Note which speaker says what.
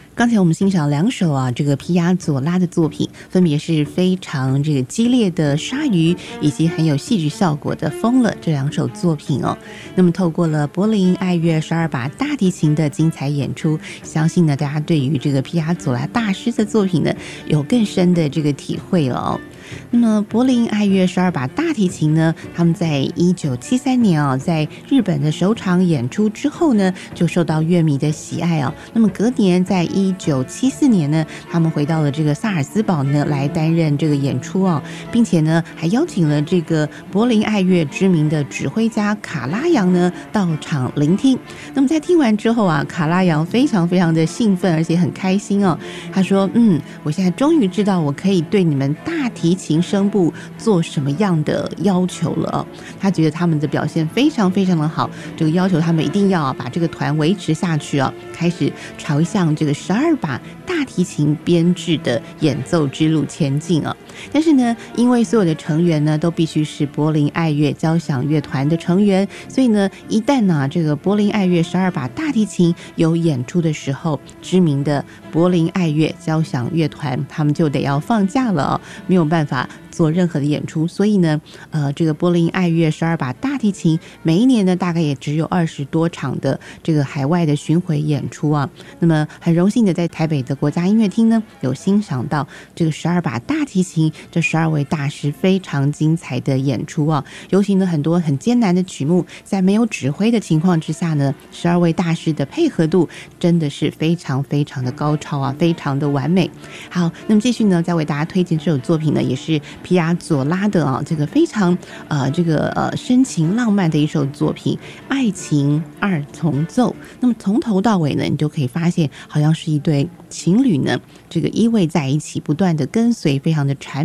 Speaker 1: 刚才我们欣赏两首这个皮亚佐拉的作品，分别是非常这个激烈的鲨鱼，以及很有戏剧效果的疯了这两首作品哦。那么透过了柏林爱乐12把大提琴的精彩演出，相信呢大家对于这个皮亚佐拉大师的作品呢有更深的这个体会了哦。那么柏林爱乐12把大提琴呢，他们在1973年在日本的首场演出之后呢，就受到乐迷的喜爱哦。那么隔年在1974年呢，他们回到了这个萨尔斯堡呢来担任这个演出哦，并且呢还邀请了这个柏林爱乐知名的指挥家卡拉扬呢到场聆听。那么在听完之后卡拉扬非常非常的兴奋，而且很开心哦。他说我现在终于知道我可以对你们大提琴声部做什么样的要求了哦。他觉得他们的表现非常非常的好，这个要求他们一定要把这个团维持下去哦，开始朝向这个12把大提琴编制的演奏之路前进哦。但是呢，因为所有的成员呢都必须是柏林爱乐交响乐团的成员，所以呢，一旦这个柏林爱乐12把大提琴有演出的时候，知名的柏林爱乐交响乐团他们就得要放假了哦，没有办法做任何的演出。所以呢，这个柏林爱乐12把大提琴每一年呢大概也只有20多场的这个海外的巡回演出啊。那么很荣幸的在台北的国家音乐厅呢有欣赏到这个12把大提琴这12位大师非常精彩的演出啊。尤其呢很多很艰难的曲目，在没有指挥的情况之下呢，12位大师的配合度真的是非常非常的高超啊，非常的完美。好，那么继续呢再为大家推荐这首作品呢，也是皮亚佐拉的这个非常深情浪漫的一首作品《爱情二重奏》。那么从头到尾呢，你就可以发现好像是一对情侣呢这个依偎在一起，不断的跟随，非常的缠